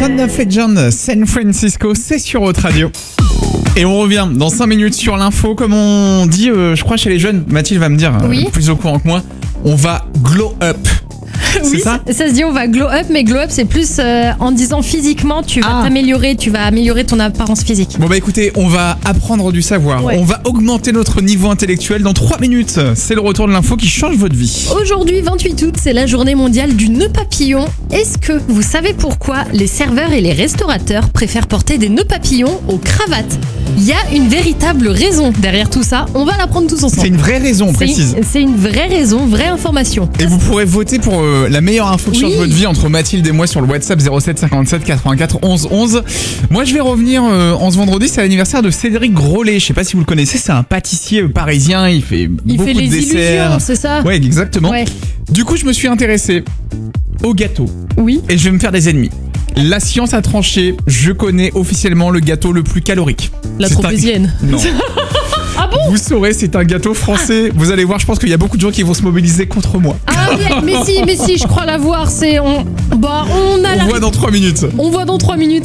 Son of Legend, San Francisco, c'est sur Haute Radio. Et on revient dans 5 minutes sur l'info. Comme on dit, je crois chez les jeunes, Mathilde va me dire, Oui. plus au courant que moi, on va glow up. Oui, C'est ça se dit on va glow up, mais glow up c'est plus en disant physiquement tu vas t'améliorer, tu vas améliorer ton apparence physique. Bon bah écoutez, on va apprendre du savoir, Ouais. on va augmenter notre niveau intellectuel dans 3 minutes. C'est le retour de l'info qui change votre vie. Aujourd'hui 28 août, c'est la journée mondiale du nœud papillon. Est-ce que vous savez pourquoi les serveurs et les restaurateurs préfèrent porter des nœuds papillons aux cravates? Il y a une véritable raison derrière tout ça, on va l'apprendre tous ensemble. C'est une vraie raison, on précise. C'est une vraie raison, vraie information. Et vous pourrez voter pour la meilleure info qui change Oui. votre vie entre Mathilde et moi sur le WhatsApp 07 57 84 11 11. Moi je vais revenir en ce vendredi, c'est l'anniversaire de Cédric Grolet. Je sais pas si vous le connaissez, c'est un pâtissier parisien, il fait beaucoup fait de les desserts. illusions, c'est ça? Ouais, exactement. Ouais. Du coup, je me suis intéressé au gâteau Oui. et je vais me faire des ennemis. La science a tranché, je connais officiellement le gâteau le plus calorique. La C'est un- tropézienne. Non. Ah bon? Vous saurez, c'est un gâteau français. Vous allez voir, je pense qu'il y a beaucoup de gens qui vont se mobiliser contre moi. Ah mais si, je crois l'avoir, on a On voit dans 3 minutes. On voit dans 3 minutes.